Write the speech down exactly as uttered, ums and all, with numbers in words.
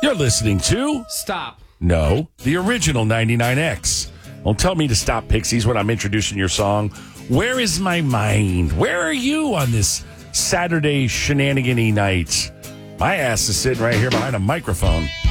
You're listening to... Stop. No, the original ninety-nine X. Don't tell me to stop, Pixies, when I'm introducing your song. Where is my mind? Where are you on this Saturday shenanigan-y night? My ass is sitting right here behind a microphone.